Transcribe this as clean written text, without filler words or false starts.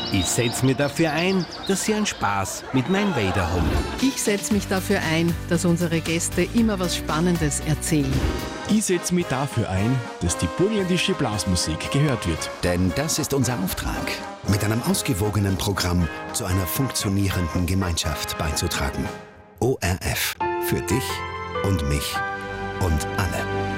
Ich setze mich dafür ein, dass Sie einen Spaß mit meinem Vader haben. Ich setze mich dafür ein, dass unsere Gäste immer was Spannendes erzählen. Ich setze mich dafür ein, dass die burgenländische Blasmusik gehört wird. Denn das ist unser Auftrag, mit einem ausgewogenen Programm zu einer funktionierenden Gemeinschaft beizutragen. ORF. Für dich und mich und alle.